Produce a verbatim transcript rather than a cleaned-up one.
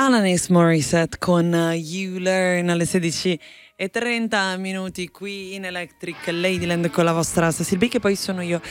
Alanis Morissette con uh, You Learn alle sedici e trenta minuti qui in Electric Ladyland con la vostra Cecil B, che poi sono io.